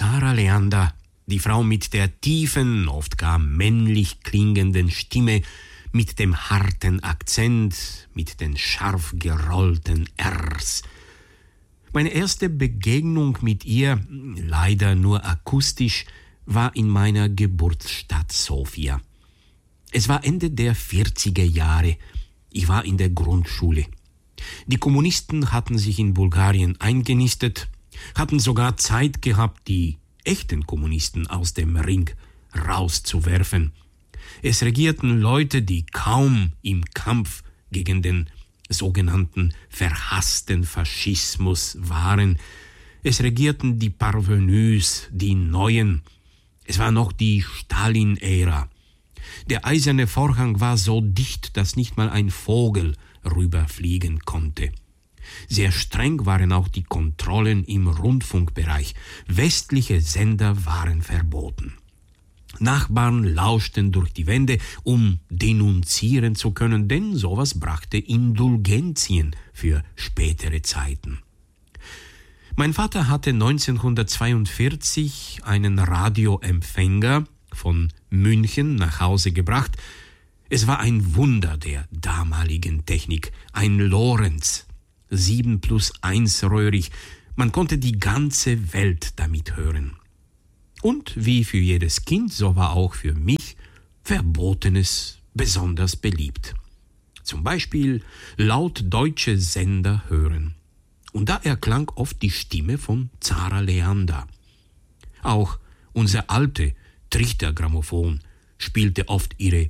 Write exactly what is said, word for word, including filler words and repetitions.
Zara Leander, die Frau mit der tiefen, oft gar männlich klingenden Stimme, mit dem harten Akzent, mit den scharf gerollten R's. Meine erste Begegnung mit ihr, leider nur akustisch, war in meiner Geburtsstadt Sofia. Es war Ende der vierziger Jahre. Ich war in der Grundschule. Die Kommunisten hatten sich in Bulgarien eingenistet, hatten sogar Zeit gehabt, die echten Kommunisten aus dem Ring rauszuwerfen. Es regierten Leute, die kaum im Kampf gegen den sogenannten verhassten Faschismus waren. Es regierten die Parvenus, die Neuen. Es war noch die Stalin-Ära. Der eiserne Vorhang war so dicht, dass nicht mal ein Vogel rüberfliegen konnte. Sehr streng waren auch die Kontrollen im Rundfunkbereich. Westliche Sender waren verboten. Nachbarn lauschten durch die Wände, um denunzieren zu können, denn sowas brachte Indulgenzien für spätere Zeiten. Mein Vater hatte neunzehnhundertzweiundvierzig einen Radioempfänger von München nach Hause gebracht. Es war ein Wunder der damaligen Technik, ein Lorenz, sieben plus eins röhrig. Man konnte die ganze Welt damit hören. Und wie für jedes Kind, so war auch für mich Verbotenes besonders beliebt. Zum Beispiel laut deutsche Sender hören. Und da erklang oft die Stimme von Zara Leander. Auch unser alte Trichtergrammophon spielte oft ihre